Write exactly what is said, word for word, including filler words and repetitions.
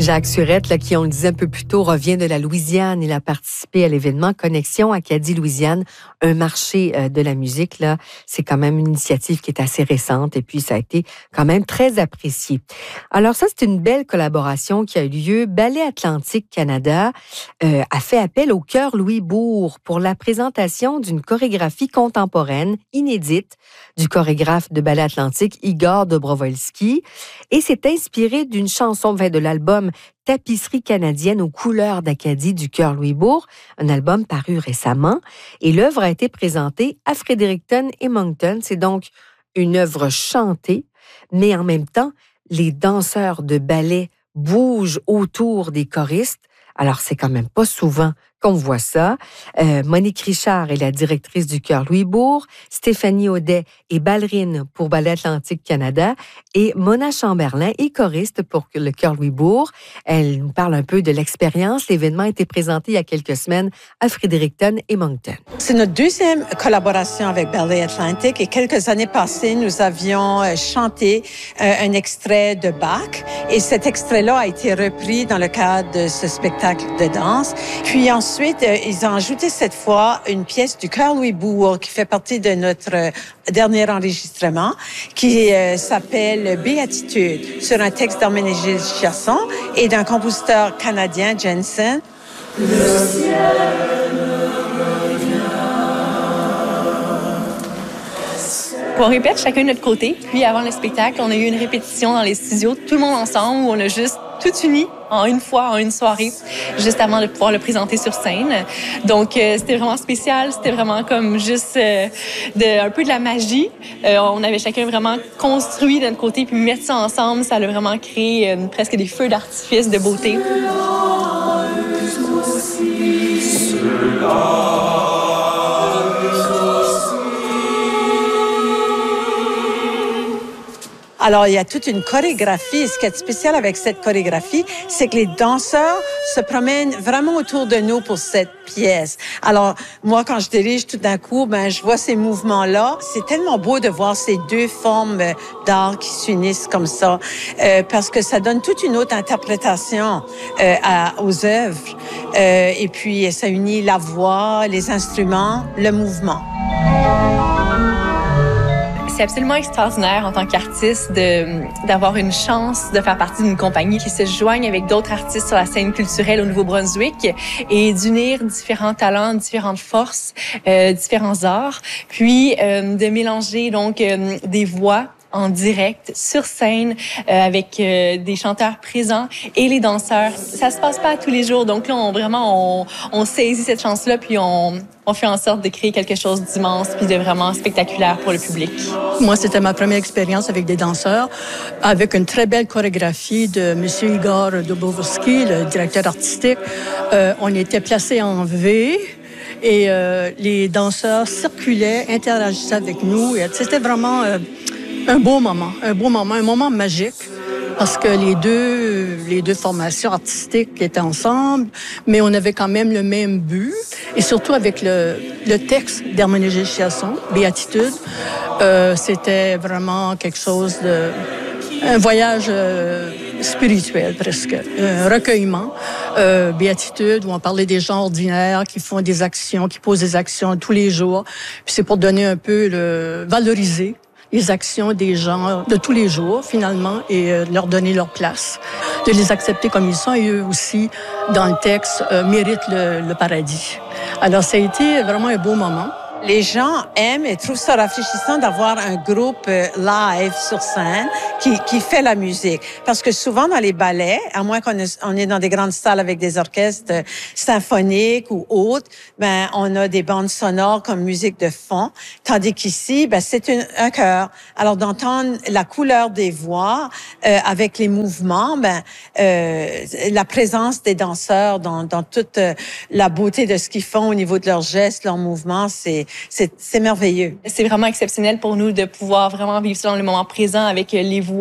Jacques Surette, là, qui, on le disait un peu plus tôt, revient de la Louisiane. Il a participé à l'événement Connexion Acadie-Louisiane, un marché euh, de la musique. Là, c'est quand même une initiative qui est assez récente et puis ça a été quand même très apprécié. Alors ça, c'est une belle collaboration qui a eu lieu. Ballet Atlantique Canada euh, a fait appel au Chœur Louis-Bourg pour la présentation d'une chorégraphie contemporaine inédite du chorégraphe de Ballet Atlantique Igor Dobrovolski, et c'est inspiré d'une chanson de l'album Tapisserie canadienne aux couleurs d'Acadie du Chœur Louis-Bourg, un album paru récemment, et l'œuvre a été présentée à Fredericton et Moncton. C'est donc une œuvre chantée, mais en même temps, les danseurs de ballet bougent autour des choristes. Alors, c'est quand même pas souvent qu'on voit ça. Euh, Monique Richard est la directrice du Chœur Louis-Bourg. Stéphanie Audet est ballerine pour Ballet Atlantique Canada. Et Mona Chamberlain est choriste pour le Chœur Louis-Bourg. Elle nous parle un peu de l'expérience. L'événement a été présenté il y a quelques semaines à Fredericton et Moncton. C'est notre deuxième collaboration avec Ballet Atlantique. Et quelques années passées, nous avions chanté un extrait de Bach. Et cet extrait-là a été repris dans le cadre de ce spectacle de danse. Puis ensuite, Ensuite, ils ont ajouté cette fois une pièce du Chœur Louis-Bourg qui fait partie de notre dernier enregistrement, qui euh, s'appelle Béatitude, sur un texte d'Herménégilde Chiasson et d'un compositeur canadien, Jensen. Le ciel On répète chacun de notre côté. Puis avant le spectacle, on a eu une répétition dans les studios, tout le monde ensemble, où on a juste tout uni en une fois, en une soirée, juste avant de pouvoir le présenter sur scène. Donc, euh, c'était vraiment spécial. C'était vraiment comme juste euh, de, un peu de la magie. Euh, on avait chacun vraiment construit de notre côté, puis mettre ça ensemble, ça a vraiment créé euh, presque des feux d'artifice de beauté. Alors, il y a toute une chorégraphie. Ce qui est spécial avec cette chorégraphie, c'est que les danseurs se promènent vraiment autour de nous pour cette pièce. Alors, moi, quand je dirige tout d'un coup, ben, je vois ces mouvements-là. C'est tellement beau de voir ces deux formes d'art qui s'unissent comme ça, euh, parce que ça donne toute une autre interprétation euh, à, aux œuvres. Euh, et puis, ça unit la voix, les instruments, le mouvement. C'est absolument extraordinaire en tant qu'artiste de, d'avoir une chance de faire partie d'une compagnie qui se joigne avec d'autres artistes sur la scène culturelle au Nouveau-Brunswick et d'unir différents talents, différentes forces, euh, différents arts, puis euh, de mélanger donc euh, des voix en direct, sur scène, euh, avec euh, des chanteurs présents et les danseurs. Ça se passe pas tous les jours, donc là, on, vraiment, on, on saisit cette chance-là, puis on, on fait en sorte de créer quelque chose d'immense, puis de vraiment spectaculaire pour le public. Moi, c'était ma première expérience avec des danseurs, avec une très belle chorégraphie de M. Igor Dobrovolski, le directeur artistique. Euh, on était placés en V, et euh, les danseurs circulaient, interagissaient avec nous. Et c'était vraiment euh, un beau moment, un beau moment, un moment magique. Parce que les deux, les deux formations artistiques étaient ensemble, mais on avait quand même le même but. Et surtout avec le, le texte d'Herménégilde Chiasson, Béatitude, euh, c'était vraiment quelque chose de... un voyage euh, spirituel presque, un recueillement. Euh, Béatitude, où on parlait des gens ordinaires qui font des actions, qui posent des actions tous les jours. Puis c'est pour donner un peu le... valoriser les actions des gens de tous les jours, finalement, et euh, leur donner leur place, de les accepter comme ils sont, et eux aussi, dans le texte, euh, méritent le, le paradis. Alors, ça a été vraiment un beau moment. Les gens aiment et trouvent ça rafraîchissant d'avoir un groupe live sur scène qui, qui fait la musique. Parce que souvent dans les ballets, à moins qu'on est, on est dans des grandes salles avec des orchestres symphoniques ou autres, ben, on a des bandes sonores comme musique de fond. Tandis qu'ici, ben, c'est une, un chœur. Alors d'entendre la couleur des voix euh, avec les mouvements, ben, euh, la présence des danseurs dans, dans toute la beauté de ce qu'ils font au niveau de leurs gestes, leurs mouvements, c'est C'est, c'est merveilleux. C'est vraiment exceptionnel pour nous de pouvoir vraiment vivre ça dans le moment présent avec les voix.